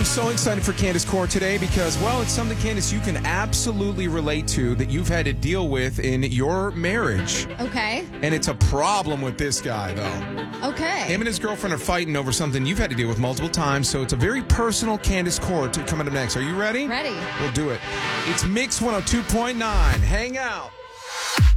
I'm so excited for Candace Core today because, well, it's something, Candace, you can absolutely relate to that you've had to deal with in your marriage. Okay. And it's a problem with this guy, though. Okay. Him and his girlfriend are fighting over something you've had to deal with multiple times, so it's a very personal Candace Core coming up next. Are you ready? Ready. We'll do it. It's Mix 102.9. Hang out.